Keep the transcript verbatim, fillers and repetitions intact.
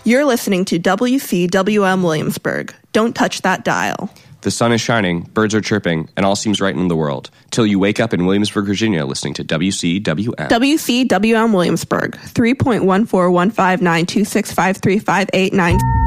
You're listening to W C W M Williamsburg. Don't touch that dial. The sun is shining, birds are chirping, and all seems right in the world. Till you wake up in Williamsburg, Virginia, listening to W C W M. W C W M Williamsburg, three point one four one five nine two six five three five eight nine.